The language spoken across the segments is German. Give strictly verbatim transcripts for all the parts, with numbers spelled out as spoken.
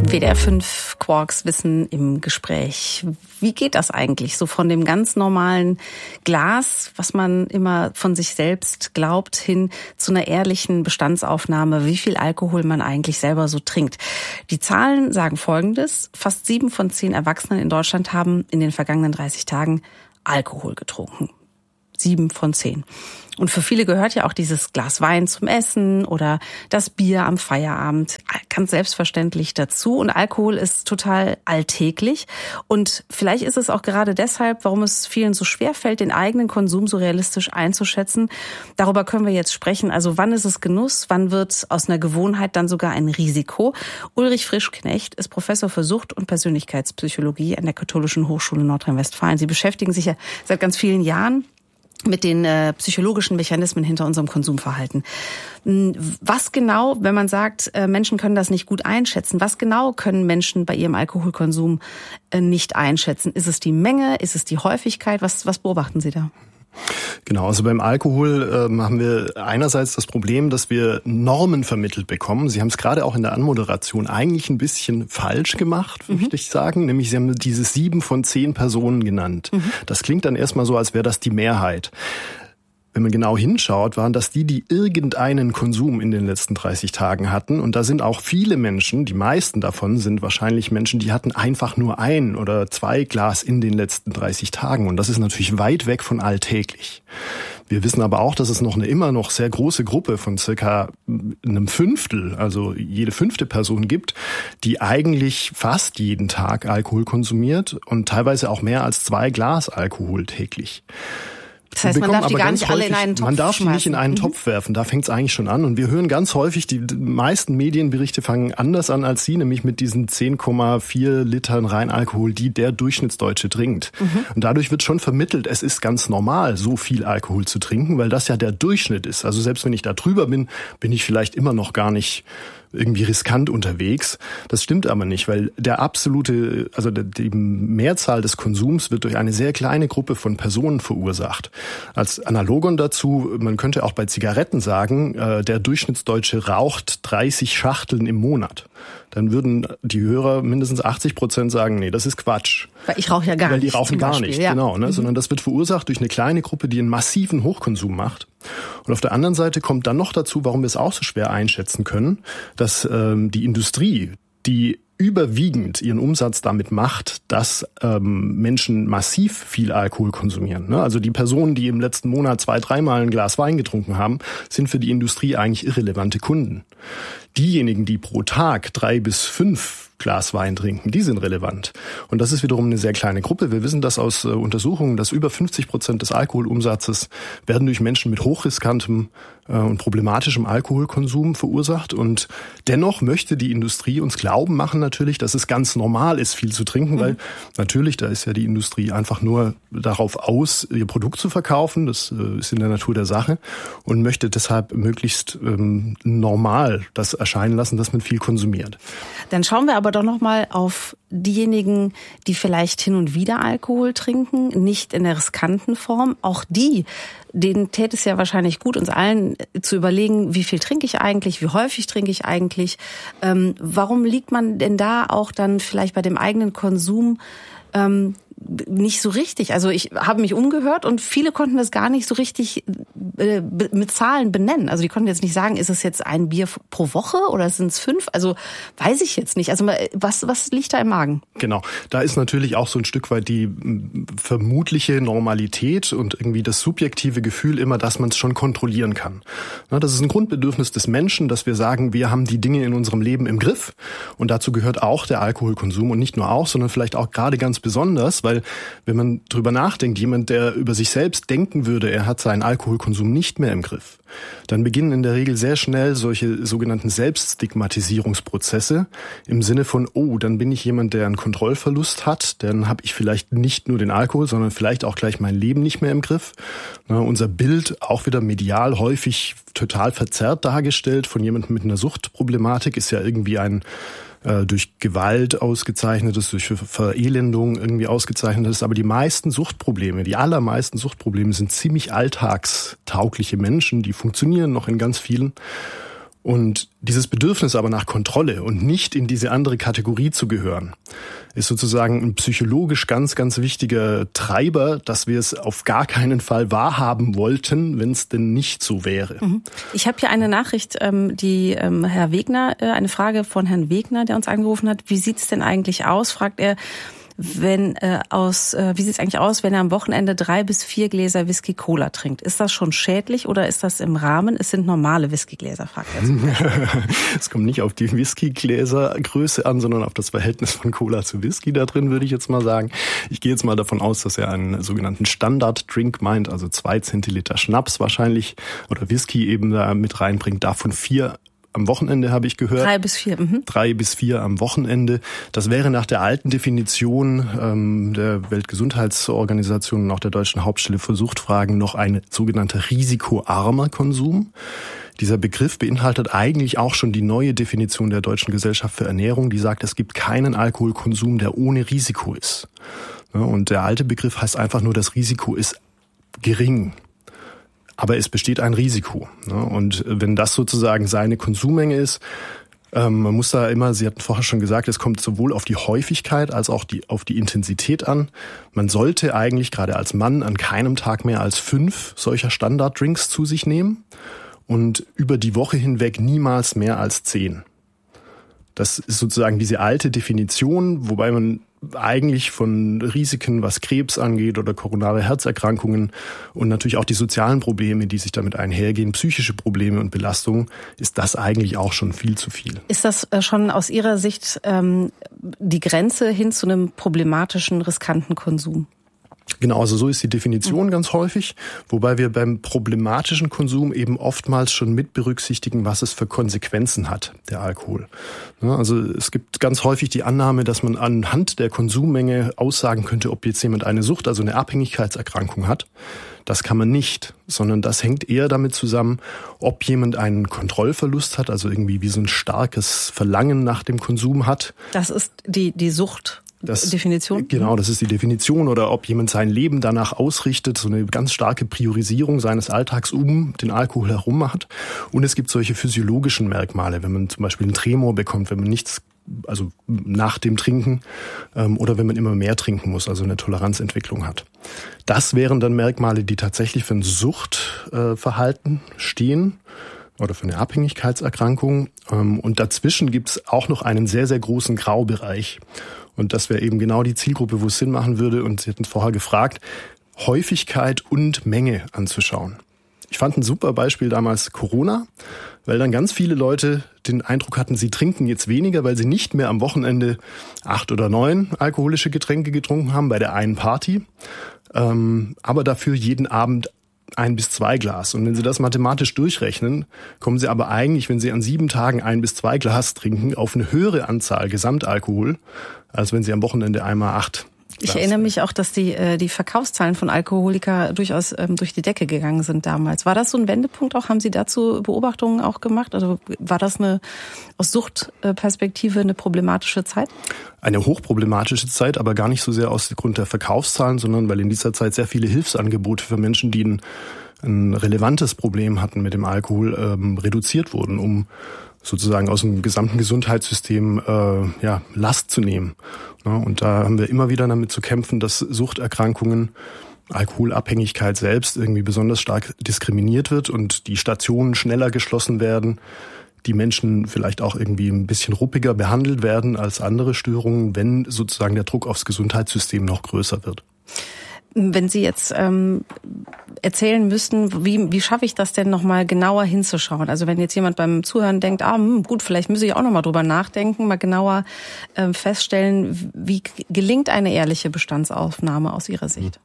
W D R fünf Quarks Wissen im Gespräch. Wie geht das eigentlich so von dem ganz normalen Glas, was man immer von sich selbst glaubt, hin zu einer ehrlichen Bestandsaufnahme, wie viel Alkohol man eigentlich selber so trinkt? Die Zahlen sagen Folgendes. Fast sieben von zehn Erwachsenen in Deutschland haben in den vergangenen dreißig Tagen Alkohol getrunken. Sieben von zehn. Und für viele gehört ja auch dieses Glas Wein zum Essen oder das Bier am Feierabend ganz selbstverständlich dazu. Und Alkohol ist total alltäglich. Und vielleicht ist es auch gerade deshalb, warum es vielen so schwer fällt, den eigenen Konsum so realistisch einzuschätzen. Darüber können wir jetzt sprechen. Also wann ist es Genuss? Wann wird aus einer Gewohnheit dann sogar ein Risiko? Ulrich Frischknecht ist Professor für Sucht- und Persönlichkeitspsychologie an der Katholischen Hochschule Nordrhein-Westfalen. Sie beschäftigen sich ja seit ganz vielen Jahren mit den äh, psychologischen Mechanismen hinter unserem Konsumverhalten. Was genau, wenn man sagt, äh, Menschen können das nicht gut einschätzen, was genau können Menschen bei ihrem Alkoholkonsum äh, nicht einschätzen? Ist es die Menge? Ist es die Häufigkeit? Was, was beobachten Sie da? Genau, also beim Alkohol ähm, haben wir einerseits das Problem, dass wir Normen vermittelt bekommen. Sie haben es gerade auch in der Anmoderation eigentlich ein bisschen falsch gemacht, mhm. würde ich sagen. Nämlich Sie haben dieses sieben von zehn Personen genannt. Mhm. Das klingt dann erstmal so, als wäre das die Mehrheit. Wenn man genau hinschaut, waren das die, die irgendeinen Konsum in den letzten dreißig Tagen hatten. Und da sind auch viele Menschen, die meisten davon sind wahrscheinlich Menschen, die hatten einfach nur ein oder zwei Glas in den letzten dreißig Tagen. Und das ist natürlich weit weg von alltäglich. Wir wissen aber auch, dass es noch eine immer noch sehr große Gruppe von circa einem Fünftel, also jede fünfte Person gibt, die eigentlich fast jeden Tag Alkohol konsumiert und teilweise auch mehr als zwei Glas Alkohol täglich. Das heißt, man darf die gar nicht alle in einen Topf Man darf die nicht in einen mhm. Topf werfen, da fängt es eigentlich schon an. Und wir hören ganz häufig, die meisten Medienberichte fangen anders an als Sie, nämlich mit diesen zehn Komma vier Litern Reinalkohol, die der Durchschnittsdeutsche trinkt. Mhm. Und dadurch wird schon vermittelt, es ist ganz normal, so viel Alkohol zu trinken, weil das ja der Durchschnitt ist. Also selbst wenn ich da drüber bin, bin ich vielleicht immer noch gar nicht irgendwie riskant unterwegs. Das stimmt aber nicht, weil der absolute, also die Mehrzahl des Konsums wird durch eine sehr kleine Gruppe von Personen verursacht. Als Analogon dazu, man könnte auch bei Zigaretten sagen, der Durchschnittsdeutsche raucht dreißig Schachteln im Monat. Dann würden die Hörer mindestens achtzig Prozent sagen, nee, das ist Quatsch. Weil ich rauche ja gar nicht. Weil die rauchen gar nicht, ja. genau. Ne? Mhm. Sondern das wird verursacht durch eine kleine Gruppe, die einen massiven Hochkonsum macht. Und auf der anderen Seite kommt dann noch dazu, warum wir es auch so schwer einschätzen können, dass ähm, die Industrie, die überwiegend ihren Umsatz damit macht, dass ähm, Menschen massiv viel Alkohol konsumieren. Ne? Also die Personen, die im letzten Monat zwei, dreimal ein Glas Wein getrunken haben, sind für die Industrie eigentlich irrelevante Kunden. Diejenigen, die pro Tag drei bis fünf Glas Wein trinken, die sind relevant. Und das ist wiederum eine sehr kleine Gruppe. Wir wissen das aus äh, Untersuchungen, dass über fünfzig Prozent des Alkoholumsatzes werden durch Menschen mit hochriskantem äh, und problematischem Alkoholkonsum verursacht. Und dennoch möchte die Industrie uns glauben machen natürlich, dass es ganz normal ist, viel zu trinken, mhm. weil natürlich, da ist ja die Industrie einfach nur darauf aus, ihr Produkt zu verkaufen. Das äh, ist in der Natur der Sache und möchte deshalb möglichst ähm, normal das erscheinen lassen, dass man viel konsumiert. Dann schauen wir aber doch noch mal auf diejenigen, die vielleicht hin und wieder Alkohol trinken, nicht in der riskanten Form. Auch die, denen täte es ja wahrscheinlich gut, uns allen zu überlegen, wie viel trinke ich eigentlich, wie häufig trinke ich eigentlich. Ähm, warum liegt man denn da auch dann vielleicht bei dem eigenen Konsum ähm, nicht so richtig? Also ich habe mich umgehört und viele konnten das gar nicht so richtig äh, mit Zahlen benennen. Also die konnten jetzt nicht sagen, ist es jetzt ein Bier pro Woche oder sind es fünf? Also weiß ich jetzt nicht. Also was was liegt da im Magen? Genau, da ist natürlich auch so ein Stück weit die vermutliche Normalität und irgendwie das subjektive Gefühl immer, dass man es schon kontrollieren kann. Das ist ein Grundbedürfnis des Menschen, dass wir sagen, wir haben die Dinge in unserem Leben im Griff. Und dazu gehört auch der Alkoholkonsum und nicht nur auch, sondern vielleicht auch gerade ganz besonders, weil wenn man drüber nachdenkt, jemand, der über sich selbst denken würde, er hat seinen Alkoholkonsum nicht mehr im Griff, dann beginnen in der Regel sehr schnell solche sogenannten Selbststigmatisierungsprozesse im Sinne von, oh, dann bin ich jemand, der einen Kontrollverlust hat, dann habe ich vielleicht nicht nur den Alkohol, sondern vielleicht auch gleich mein Leben nicht mehr im Griff. Na, unser Bild, auch wieder medial häufig total verzerrt dargestellt von jemandem mit einer Suchtproblematik, ist ja irgendwie ein durch Gewalt ausgezeichnetes, durch Verelendung irgendwie ausgezeichnetes. Aber die meisten Suchtprobleme, die allermeisten Suchtprobleme sind ziemlich alltagstaugliche Menschen, die funktionieren noch in ganz vielen. Und dieses Bedürfnis aber nach Kontrolle und nicht in diese andere Kategorie zu gehören, ist sozusagen ein psychologisch ganz, ganz wichtiger Treiber, dass wir es auf gar keinen Fall wahrhaben wollten, wenn es denn nicht so wäre. Ich habe hier eine Nachricht, die Herr Wegner, eine Frage von Herrn Wegner, der uns angerufen hat. Wie sieht es denn eigentlich aus, fragt er, wenn äh, aus äh, wie sieht es eigentlich aus, wenn er am Wochenende drei bis vier Gläser Whisky Cola trinkt? Ist das schon schädlich oder ist das im Rahmen? Es sind normale Whiskygläser, fragt er zum Beispiel. Es kommt nicht auf die Whiskygläsergröße an, sondern auf das Verhältnis von Cola zu Whisky da drin, würde ich jetzt mal sagen. Ich gehe jetzt mal davon aus, dass er einen sogenannten Standard-Drink meint, also zwei Zentiliter Schnaps wahrscheinlich oder Whisky eben da mit reinbringt, davon vier am Wochenende, habe ich gehört. Drei bis vier. Mhm. Drei bis vier am Wochenende. Das wäre nach der alten Definition ähm, der Weltgesundheitsorganisation und auch der Deutschen Hauptstelle für Suchtfragen noch ein sogenannter risikoarmer Konsum. Dieser Begriff beinhaltet eigentlich auch schon die neue Definition der Deutschen Gesellschaft für Ernährung, die sagt, es gibt keinen Alkoholkonsum, der ohne Risiko ist. Ja, und der alte Begriff heißt einfach nur, das Risiko ist gering. Aber es besteht ein Risiko. Und wenn das sozusagen seine Konsummenge ist, ähm, man muss da immer, Sie hatten vorher schon gesagt, es kommt sowohl auf die Häufigkeit als auch die, auf die Intensität an. Man sollte eigentlich gerade als Mann an keinem Tag mehr als fünf solcher Standarddrinks zu sich nehmen und über die Woche hinweg niemals mehr als zehn. Das ist sozusagen diese alte Definition, wobei man eigentlich von Risiken, was Krebs angeht oder koronare Herzerkrankungen und natürlich auch die sozialen Probleme, die sich damit einhergehen, psychische Probleme und Belastungen, ist das eigentlich auch schon viel zu viel. Ist das schon aus Ihrer Sicht ähm, die Grenze hin zu einem problematischen, riskanten Konsum? Genau, also so ist die Definition ganz häufig, wobei wir beim problematischen Konsum eben oftmals schon mit berücksichtigen, was es für Konsequenzen hat, der Alkohol. Also es gibt ganz häufig die Annahme, dass man anhand der Konsummenge aussagen könnte, ob jetzt jemand eine Sucht, also eine Abhängigkeitserkrankung hat. Das kann man nicht, sondern das hängt eher damit zusammen, ob jemand einen Kontrollverlust hat, also irgendwie wie so ein starkes Verlangen nach dem Konsum hat. Das ist die, die Sucht. Das, Definition? Genau, das ist die Definition. Oder ob jemand sein Leben danach ausrichtet, so eine ganz starke Priorisierung seines Alltags um den Alkohol herum hat. Und es gibt solche physiologischen Merkmale, wenn man zum Beispiel einen Tremor bekommt, wenn man nichts, also nach dem Trinken, ähm, oder wenn man immer mehr trinken muss, also eine Toleranzentwicklung hat. Das wären dann Merkmale, die tatsächlich für ein Suchtverhalten äh, stehen oder für eine Abhängigkeitserkrankung. Ähm, und dazwischen gibt es auch noch einen sehr, sehr großen Graubereich. Und das wäre eben genau die Zielgruppe, wo es Sinn machen würde. Und Sie hatten vorher gefragt, Häufigkeit und Menge anzuschauen. Ich fand ein super Beispiel damals Corona, weil dann ganz viele Leute den Eindruck hatten, sie trinken jetzt weniger, weil sie nicht mehr am Wochenende acht oder neun alkoholische Getränke getrunken haben bei der einen Party, ähm, aber dafür jeden Abend ein bis zwei Glas. Und wenn Sie das mathematisch durchrechnen, kommen Sie aber eigentlich, wenn Sie an sieben Tagen ein bis zwei Glas trinken, auf eine höhere Anzahl Gesamtalkohol, als wenn Sie am Wochenende einmal acht Glas. Ich erinnere mich auch, dass die die Verkaufszahlen von Alkoholika durchaus ähm, durch die Decke gegangen sind damals. War das so ein Wendepunkt auch? Haben Sie dazu Beobachtungen auch gemacht? Also war das eine aus Suchtperspektive eine problematische Zeit? Eine hochproblematische Zeit, aber gar nicht so sehr aus Grund der Verkaufszahlen, sondern weil in dieser Zeit sehr viele Hilfsangebote für Menschen, die ein, ein relevantes Problem hatten mit dem Alkohol, ähm, reduziert wurden, um sozusagen aus dem gesamten Gesundheitssystem äh, ja, Last zu nehmen. Ja, und da haben wir immer wieder damit zu kämpfen, dass Suchterkrankungen, Alkoholabhängigkeit selbst irgendwie besonders stark diskriminiert wird und die Stationen schneller geschlossen werden, die Menschen vielleicht auch irgendwie ein bisschen ruppiger behandelt werden als andere Störungen, wenn sozusagen der Druck aufs Gesundheitssystem noch größer wird. Wenn Sie jetzt ähm, erzählen müssten, wie, wie schaffe ich das denn nochmal genauer hinzuschauen? Also wenn jetzt jemand beim Zuhören denkt, ah hm, gut, vielleicht müsse ich auch nochmal drüber nachdenken, mal genauer ähm, feststellen, wie gelingt eine ehrliche Bestandsaufnahme aus Ihrer Sicht?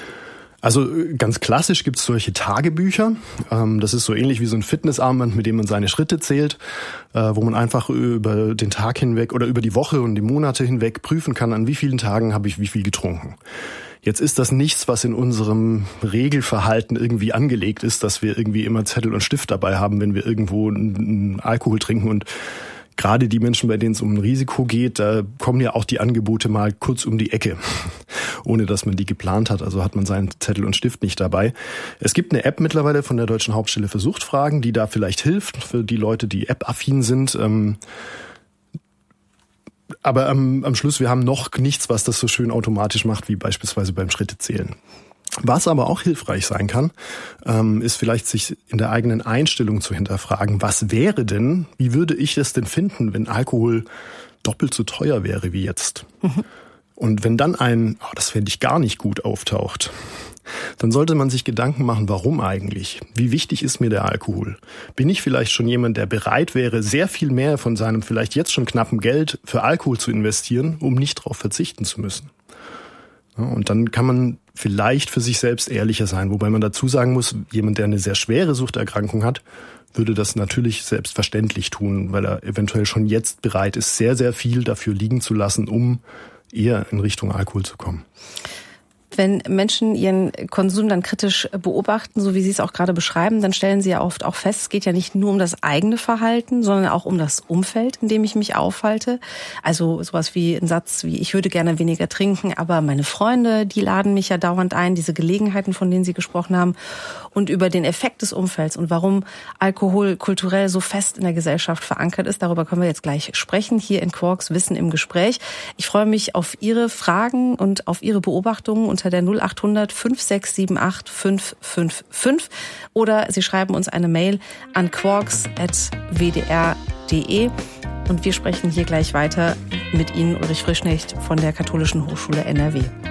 Also ganz klassisch gibt's solche Tagebücher. Das ist so ähnlich wie so ein Fitnessarmband, mit dem man seine Schritte zählt, wo man einfach über den Tag hinweg oder über die Woche und die Monate hinweg prüfen kann, an wie vielen Tagen habe ich wie viel getrunken. Jetzt ist das nichts, was in unserem Regelverhalten irgendwie angelegt ist, dass wir irgendwie immer Zettel und Stift dabei haben, wenn wir irgendwo einen Alkohol trinken. Und gerade die Menschen, bei denen es um ein Risiko geht, da kommen ja auch die Angebote mal kurz um die Ecke. ohne dass man die geplant hat. Also hat man seinen Zettel und Stift nicht dabei. Es gibt eine App mittlerweile von der Deutschen Hauptstelle für Suchtfragen, die da vielleicht hilft für die Leute, die App-affin sind. Aber am, am Schluss, wir haben noch nichts, was das so schön automatisch macht, wie beispielsweise beim Schrittezählen. Was aber auch hilfreich sein kann, ist vielleicht sich in der eigenen Einstellung zu hinterfragen, was wäre denn, wie würde ich es denn finden, wenn Alkohol doppelt so teuer wäre wie jetzt? Mhm. Und wenn dann ein, oh, das fände ich gar nicht gut, auftaucht, dann sollte man sich Gedanken machen, warum eigentlich? Wie wichtig ist mir der Alkohol? Bin ich vielleicht schon jemand, der bereit wäre, sehr viel mehr von seinem vielleicht jetzt schon knappen Geld für Alkohol zu investieren, um nicht darauf verzichten zu müssen? Ja, und dann kann man vielleicht für sich selbst ehrlicher sein, wobei man dazu sagen muss, jemand, der eine sehr schwere Suchterkrankung hat, würde das natürlich selbstverständlich tun, weil er eventuell schon jetzt bereit ist, sehr, sehr viel dafür liegen zu lassen, um eher in Richtung Alkohol zu kommen. Wenn Menschen ihren Konsum dann kritisch beobachten, so wie Sie es auch gerade beschreiben, dann stellen sie ja oft auch fest, es geht ja nicht nur um das eigene Verhalten, sondern auch um das Umfeld, in dem ich mich aufhalte. Also sowas wie ein Satz wie, ich würde gerne weniger trinken, aber meine Freunde, die laden mich ja dauernd ein, diese Gelegenheiten, von denen Sie gesprochen haben. Und über den Effekt des Umfelds und warum Alkohol kulturell so fest in der Gesellschaft verankert ist, darüber können wir jetzt gleich sprechen, hier in Quarks Wissen im Gespräch. Ich freue mich auf Ihre Fragen und auf Ihre Beobachtungen unter der null acht hundert fünf sechs sieben acht fünf fünf fünf oder Sie schreiben uns eine Mail an quarks at w d r punkt d e und wir sprechen hier gleich weiter mit Ihnen, Ulrich Frischknecht von der Katholischen Hochschule N R W.